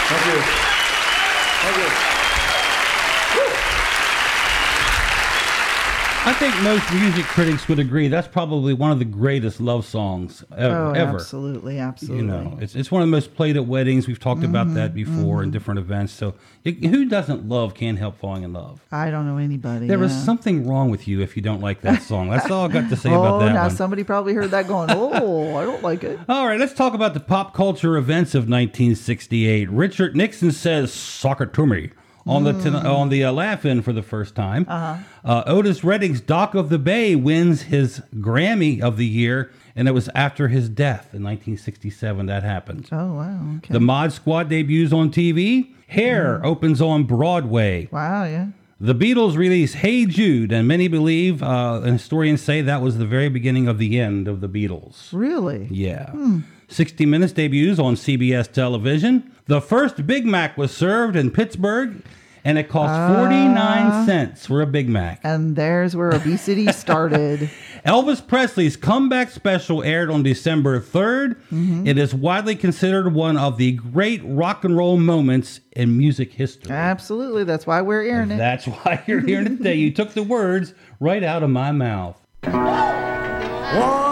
Thank you. Thank you. I think most music critics would agree that's probably one of the greatest love songs ever. Absolutely. You know, it's one of the most played at weddings. We've talked about that before in different events. So who doesn't love Can't Help Falling in Love? I don't know anybody. There is something wrong with you if you don't like that song. That's all I've got to say about that now one. somebody probably heard that going, oh, I don't like it. All right, let's talk about the pop culture events of 1968. Richard Nixon says, "Sock it to me." On the Laugh-In for the first time. Otis Redding's Dock of the Bay wins his Grammy of the year, and it was after his death in 1967 that happened. Oh, wow. Okay. The Mod Squad debuts on TV. Hair opens on Broadway. Wow, yeah. The Beatles release Hey Jude, and many believe, and historians say, that was the very beginning of the end of the Beatles. Really? Yeah. 60 Minutes debuts on CBS television. The first Big Mac was served in Pittsburgh, and it cost 49 cents for a Big Mac. And there's where obesity started. Elvis Presley's comeback special aired on December 3rd. It is widely considered one of the great rock and roll moments in music history. Absolutely. That's why we're airing it. That's why you're here today. You took the words right out of my mouth. One,